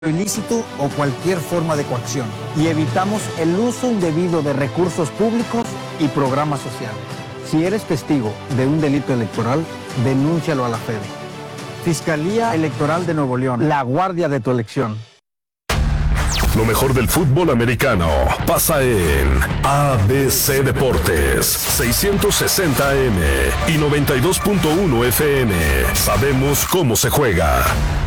ilícito o cualquier forma de coacción y evitamos el uso indebido de recursos públicos y programas sociales. Si eres testigo de un delito electoral, denúncialo a la FEDE. Fiscalía Electoral de Nuevo León, la guardia de tu elección. Lo mejor del fútbol americano pasa en ABC Deportes, 660 AM y 92.1 FM. Sabemos cómo se juega.